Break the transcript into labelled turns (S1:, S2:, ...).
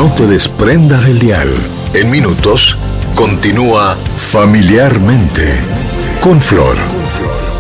S1: No te desprendas del dial. En minutos continúa Familiarmente con Flor.